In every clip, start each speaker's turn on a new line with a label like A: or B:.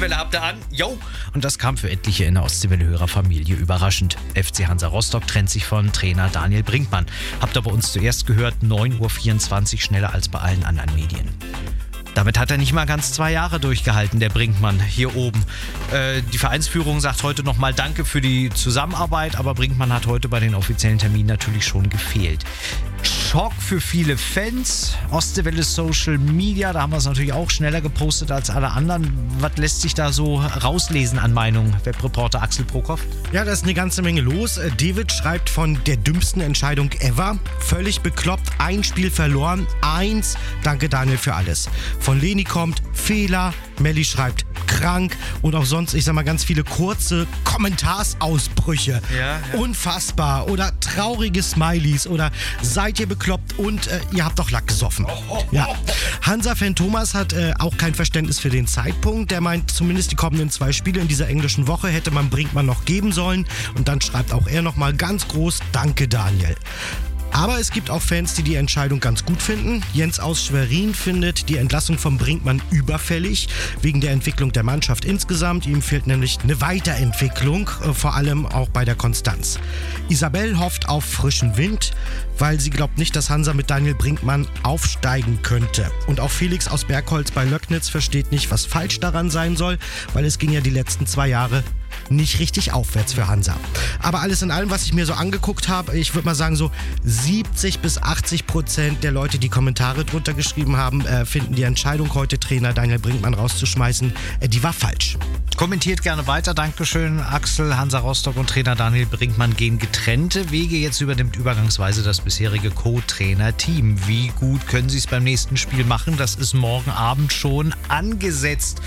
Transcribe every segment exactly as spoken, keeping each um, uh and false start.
A: Ostseewelle habt ihr an. Jo. Und das kam für etliche in der Ostseewelle-Hörerfamilie überraschend. F C Hansa Rostock trennt sich von Trainer Daniel Brinkmann. Habt ihr bei uns zuerst gehört, neun Uhr vierundzwanzig, schneller als bei allen anderen Medien. Damit hat er nicht mal ganz zwei Jahre durchgehalten, der Brinkmann hier oben. Äh, die Vereinsführung sagt heute nochmal Danke für die Zusammenarbeit, aber Brinkmann hat heute bei den offiziellen Terminen natürlich schon gefehlt. Schock für viele Fans. Ostseewelle Social Media, da haben wir es natürlich auch schneller gepostet als alle anderen. Was lässt sich da so rauslesen an Meinungen? Webreporter Axel Prokop?
B: Ja, da ist eine ganze Menge los. David schreibt von der dümmsten Entscheidung ever. Völlig bekloppt, ein Spiel verloren, eins. Danke Daniel für alles. Von Leni kommt Fehler, Melli schreibt krank und auch sonst, ich sag mal, ganz viele kurze Kommentarsausbrüche.
A: Ja, ja.
B: Unfassbar oder traurige Smileys oder seid ihr bekloppt und äh, ihr habt doch Lack gesoffen. Ja. Hansa-Fan Thomas hat äh, auch kein Verständnis für den Zeitpunkt. Der meint, zumindest die kommenden zwei Spiele in dieser englischen Woche hätte man Brinkmann noch geben sollen. Und dann schreibt auch er nochmal ganz groß, danke Daniel. Aber es gibt auch Fans, die die Entscheidung ganz gut finden. Jens aus Schwerin findet die Entlassung von Brinkmann überfällig, wegen der Entwicklung der Mannschaft insgesamt. Ihm fehlt nämlich eine Weiterentwicklung, vor allem auch bei der Konstanz. Isabel hofft auf frischen Wind, weil sie glaubt nicht, dass Hansa mit Daniel Brinkmann aufsteigen könnte. Und auch Felix aus Bergholz bei Löcknitz versteht nicht, was falsch daran sein soll, weil es ging ja die letzten zwei Jahre nicht richtig aufwärts für Hansa. Aber alles in allem, was ich mir so angeguckt habe, ich würde mal sagen so siebzig bis achtzig Prozent der Leute, die Kommentare drunter geschrieben haben, äh, finden die Entscheidung, heute Trainer Daniel Brinkmann rauszuschmeißen, äh, die war falsch.
A: Kommentiert gerne weiter. Dankeschön, Axel. Hansa Rostock und Trainer Daniel Brinkmann gehen getrennte Wege. Jetzt übernimmt übergangsweise das bisherige Co-Trainer-Team. Wie gut können sie es beim nächsten Spiel machen? Das ist morgen Abend schon angesetzt.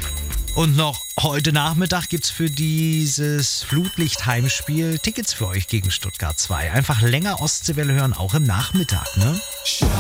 A: Und noch heute Nachmittag gibt es für dieses Flutlicht-Heimspiel Tickets für euch gegen Stuttgart zwei. Einfach länger Ostseewelle hören, auch im Nachmittag, ne?